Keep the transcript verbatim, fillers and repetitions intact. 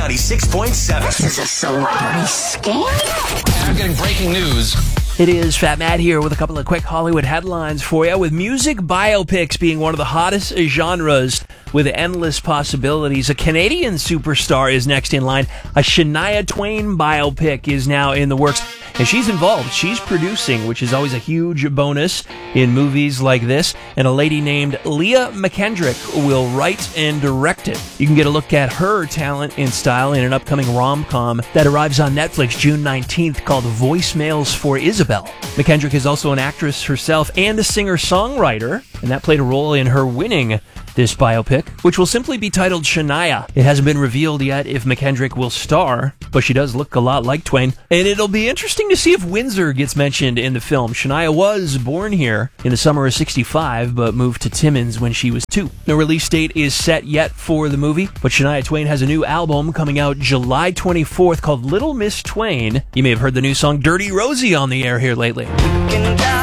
ninety-six point seven. This is a celebrity scam? I'm getting breaking news. It is Fat Matt here with a couple of quick Hollywood headlines for you. With music biopics being one of the hottest genres with endless possibilities, a Canadian superstar is next in line. A Shania Twain biopic is now in the works, and she's involved. She's producing, which is always a huge bonus in movies like this. And a lady named Leah McKendrick will write and direct it. You can get a look at her talent and style in an upcoming rom-com that arrives on Netflix June nineteenth called Voicemails for Isabel. McKendrick is also an actress herself and a singer-songwriter, and that played a role in her winning this biopic, which will simply be titled Shania. It hasn't been revealed yet if McKendrick will star, but she does look a lot like Twain. And it'll be interesting to see if Windsor gets mentioned in the film. Shania was born here in the summer of sixty-five, but moved to Timmins when she was two. No release date is set yet for the movie, but Shania Twain has a new album coming out July twenty-fourth called Little Miss Twain. You may have heard the new song Dirty Rosie on the air here lately.